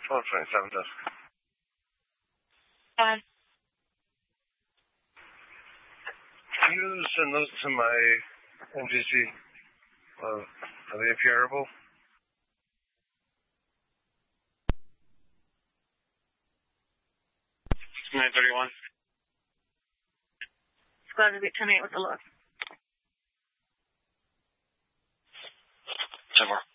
1227 does. Fine. Can you send those to my MGC? Are they appearable? 931. Squad to be 10-8 with the look. 10 more.